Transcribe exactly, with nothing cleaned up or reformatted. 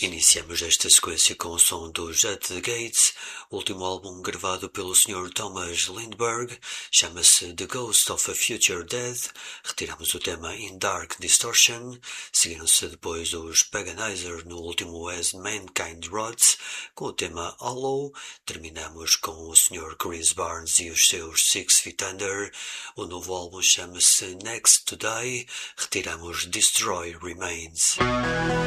Iniciamos esta sequência com o som dos At the Gates, último álbum gravado pelo senhor Thomas Lindberg, chama-se The Ghost of a Future Dead. Retiramos o tema In Dark Distortion, seguiram-se depois os Paganizer no último As Mankind Rots, com o tema Hollow. Terminamos com o senhor Chris Barnes e os seus Six Feet Under. O novo álbum chama-se Next to Die. Retiramos Destroy Remains.